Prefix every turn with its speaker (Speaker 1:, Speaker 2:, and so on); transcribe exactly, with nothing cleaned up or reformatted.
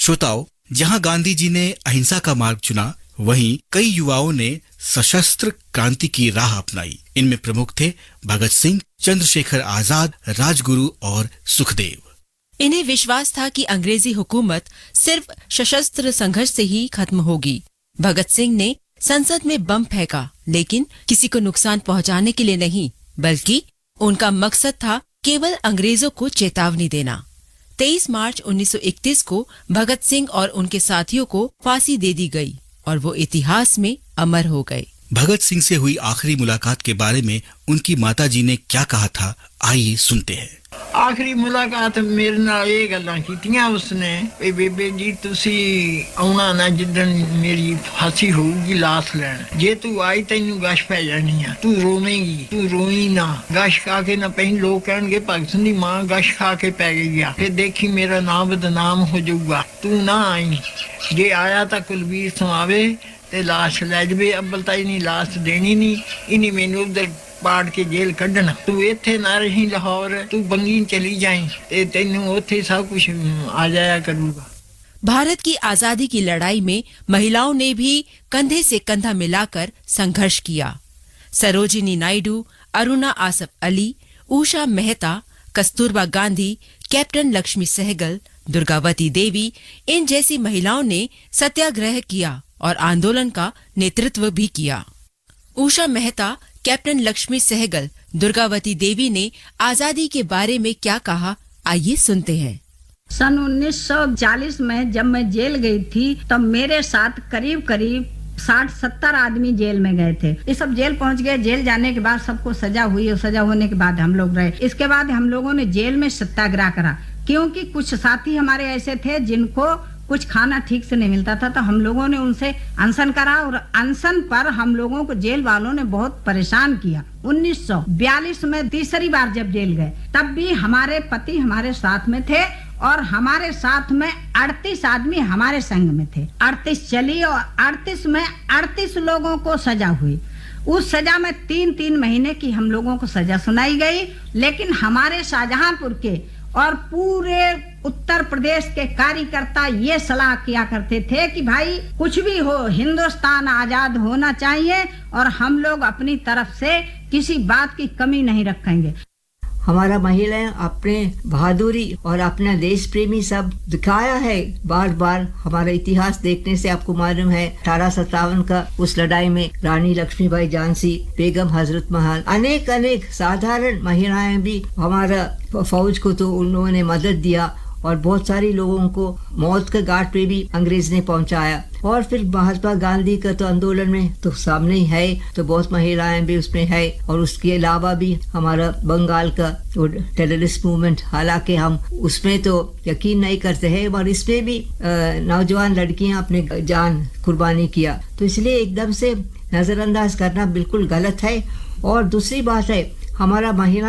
Speaker 1: श्रोताओं, जहां गांधी जी ने अहिंसा का मार्ग चुना, वहीं कई युवाओं ने सशस्त्र क्रांति की राह अपनाई। इनमें प्रमुख थे भगत सिंह, चंद्रशेखर आजाद, राजगुरु और सुखदेव।
Speaker 2: इन्हें विश्वास था कि अंग्रेजी हुकूमत सिर्फ सशस्त्र संघर्ष से ही खत्म होगी। भगत सिंह ने संसद में बम फेंका, लेकिन किसी को नुकसान पहुंचाने के लिए नहीं, बल्कि उनका मकसद था केवल अंग्रेजों को चेतावनी देना। तेईस मार्च उन्नीस सौ इकतीस को भगत सिंह और उनके साथियों को फांसी दे दी गई और वो इतिहास में अमर हो गए।
Speaker 1: भगत सिंह से हुई आखिरी मुलाकात के बारे में उनकी माताजी ने क्या कहा था, आइए सुनते हैं।
Speaker 3: आखिरी मुलाकात मेरे नाल ये गल्लां कीतियां उसने, ए बेबे जी तुसी आउणा ना जिद्दन मेरी फांसी होगी लाश लैन, जे तू आई तैनू गश पै जानी है, तू रोवेंगी, तू रोई ना, गश खा के ना पई, लोग कहणगे भगत सिंह दी मां गश खा के पै गई आ, फिर देखी मेरा नाम बदनाम हो जाऊगा, तू ना आई, जे आया तां कुलबीर समावे ते लाश लै जावे, अब्बल ताई नी लाश देनी नहीं, इनी मैनू उधर पाड़ के जेल कढ़ना, तू इत्थे ना रही लाहौर, तू बंगी चली जाए ते तैनू उत्थे सब कुछ आ जाया करूगा।
Speaker 2: भारत की आजादी की लड़ाई में महिलाओं ने भी कंधे से कंधा मिलाकर संघर्ष किया। सरोजिनी नायडू, अरुणा आसफ अली, उषा मेहता, कस्तूरबा गांधी, कैप्टन लक्ष्मी सहगल, दुर्गावती देवी, इन जैसी महिलाओं ने सत्याग्रह किया और आंदोलन का नेतृत्व भी किया। उषा मेहता, कैप्टन लक्ष्मी सहगल, दुर्गावती देवी ने आजादी के बारे में क्या कहा, आइए सुनते हैं।
Speaker 4: सन उन्नीस सौ चालीस में जब मैं जेल गई थी, तब मेरे साथ करीब करीब साठ सत्तर आदमी जेल में गए थे। ये सब जेल पहुंच गए। जेल जाने के बाद सबको सजा हुई और सजा होने के बाद हम लोग रहे। इसके बाद हम लोगों ने जेल में सत्याग्रह करा, क्योंकि कुछ साथी हमारे ऐसे थे जिनको कुछ खाना ठीक से नहीं मिलता था, तो हम लोगों ने उनसे अनशन करा और अनशन पर हम लोगों को जेल वालों ने बहुत परेशान किया। उन्नीस सौ बयालीस में तीसरी बार जब जेल गए, तब भी हमारे पति हमारे साथ में थे और हमारे साथ में अड़तीस आदमी हमारे संग में थे। अड़तीस चली और अड़तीस में अड़तीस लोगों को सजा हुई। उस सजा में तीन तीन महीने की हम लोगों को सजा सुनाई गई, लेकिन हमारे शाहजहांपुर के और पूरे उत्तर प्रदेश के कार्यकर्ता ये सलाह किया करते थे कि भाई कुछ भी हो, हिंदुस्तान आजाद होना चाहिए और हम लोग अपनी तरफ से किसी बात की कमी नहीं रखेंगे।
Speaker 5: हमारा महिलाएं अपने बहादुरी और अपना देश प्रेमी सब दिखाया है। बार बार हमारा इतिहास देखने से आपको मालूम है, अठारह सत्तावन का उस लड़ाई में रानी लक्ष्मीबाई झांसी, बेगम हजरत महल, अनेक अनेक साधारण महिलाएं भी हमारा फौज को तो उन लोगों ने मदद दिया और बहुत सारी लोगों को मौत के घाट पे भी अंग्रेज ने पहुंचाया। और फिर महात्मा गांधी का तो आंदोलन में तो सामने ही है, तो बहुत महिलाएं भी उसमें है। और उसके अलावा भी हमारा बंगाल का तो टेररिस्ट मूवमेंट, हालांकि हम उसमें तो यकीन नहीं करते हैं, और इसमें भी नौजवान लड़कियां अपने जान कुर्बानी किया, तो इसलिए एकदम से नजरअंदाज करना बिल्कुल गलत है। और दूसरी बात है, हमारा महिला